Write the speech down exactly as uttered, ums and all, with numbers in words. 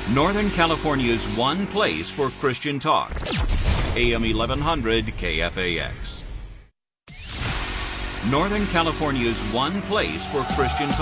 Northern California's one place for Christian talk. A M eleven hundred K F A X. Northern California's one place for Christian talk.